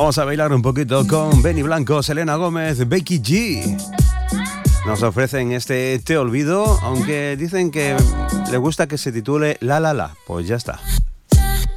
Vamos a bailar un poquito con Benny Blanco, Selena Gómez, Becky G. Nos ofrecen este Te Olvido, aunque dicen que le gusta que se titule La La La. Pues ya está.